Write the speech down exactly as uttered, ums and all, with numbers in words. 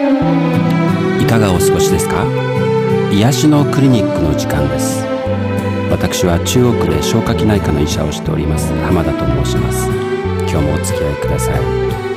いかがお過ごしですか？癒しのクリニックの時間です。私は中央区で消化器内科の医者をしております浜田と申します。今日もお付き合いください。